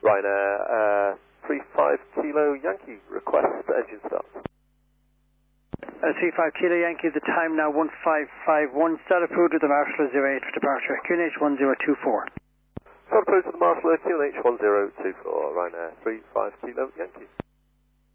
Ryanair 35 Kilo Yankee, request engine start. 35 Kilo Yankee, the time now 1551, start approved with the Marshall 08 for departure, QNH 1024. Start approved with the Marshall QNH 1024, Ryanair 35 Kilo Yankee.